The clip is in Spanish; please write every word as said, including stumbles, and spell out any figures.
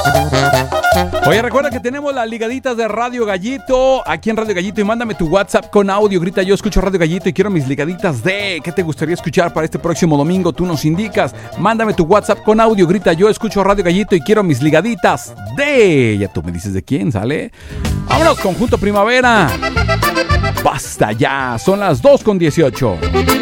Oye, recuerda que tenemos las ligaditas de Radio Gallito aquí en Radio Gallito y mándame tu WhatsApp con audio. Grita: yo escucho Radio Gallito y quiero mis ligaditas de... ¿Qué te gustaría escuchar para este próximo domingo? Tú nos indicas. Mándame tu WhatsApp con audio. Grita: yo escucho Radio Gallito y quiero mis ligaditas de... Ya tú me dices de quién, ¿sale? Vámonos, Conjunto Primavera. Basta ya, son las dos con dieciocho.